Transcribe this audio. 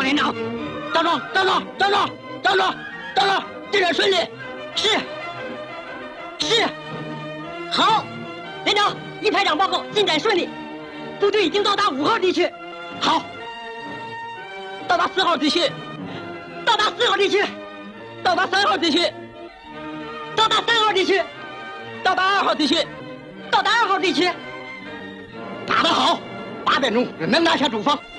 连长，张壮，进展顺利。是。好，连长，一排长报告进展顺利，部队已经到达5号地区。好，到达4号地区，到达4号地区，到达3号地区，到达3号地区，到达2号地区，到达2号地区。打得好，8点钟能拿下主方。